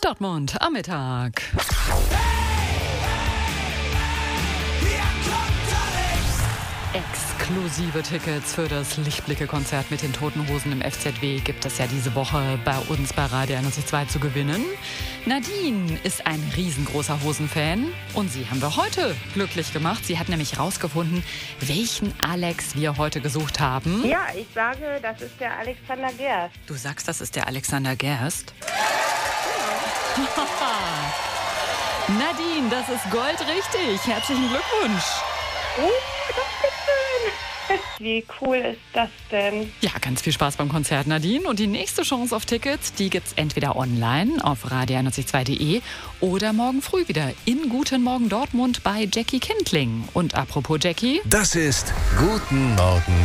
Dortmund am Mittag. Exklusive Tickets für das Lichtblicke-Konzert mit den Toten Hosen im FZW gibt es ja diese Woche bei uns bei Radio 91.2 zu gewinnen. Nadine ist ein riesengroßer Hosenfan und sie haben wir heute glücklich gemacht. Sie hat nämlich rausgefunden, welchen Alex wir heute gesucht haben. Ja, ich sage, das ist der Alexander Gerst. Du sagst, das ist der Alexander Gerst? Nadine, das ist goldrichtig. Herzlichen Glückwunsch. Dankeschön. Wie cool ist das denn? Ja, ganz viel Spaß beim Konzert, Nadine. Und die nächste Chance auf Tickets, die gibt's entweder online auf radio912.de oder morgen früh wieder in Guten Morgen Dortmund bei Jackie Kindling. Und apropos Jackie. Das ist Guten Morgen